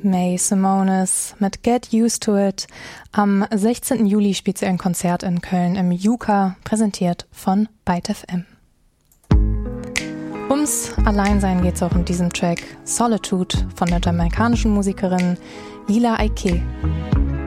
May Simonis mit Get Used to It. Am 16. Juli spielt sie ein Konzert in Köln im Juka, präsentiert von Byte FM. Ums Alleinsein geht es auch in diesem Track Solitude von der jamaikanischen Musikerin Lila Ike.